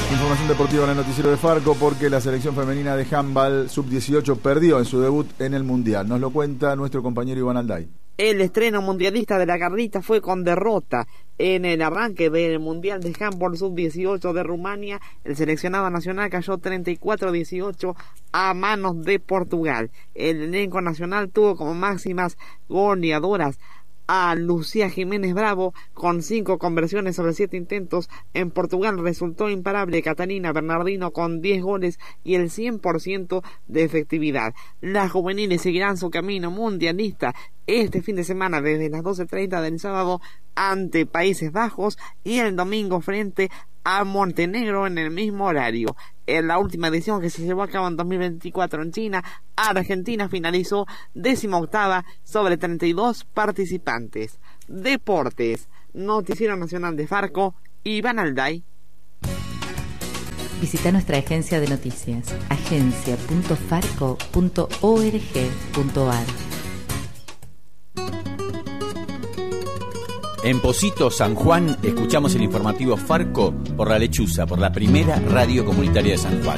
Información deportiva en el noticiero de Farco porque la selección femenina de handball sub-18 perdió en su debut en el Mundial. Nos lo cuenta nuestro compañero Iván Alday. El estreno mundialista de la Carlita fue con derrota. En el arranque del Mundial de Handball Sub-18 de Rumania, el seleccionado nacional cayó 34-18 a manos de Portugal. El elenco nacional tuvo como máximas goleadoras a Lucía Jiménez Bravo con 5 conversiones sobre 7 intentos. En Portugal resultó imparable Catalina Bernardino con 10 goles y el 100% de efectividad. Las juveniles seguirán su camino mundialista este fin de semana desde las 12:30 del sábado ante Países Bajos y el domingo frente a Montenegro en el mismo horario. En la última edición que se llevó a cabo en 2024 en China, Argentina finalizó 18ª sobre 32 participantes. Deportes, Noticiero Nacional de Farco, Iván Alday. Visita nuestra agencia de noticias, agencia.farco.org.ar. En Pocito, San Juan, escuchamos el informativo Farco por La Lechuza, por la primera radio comunitaria de San Juan.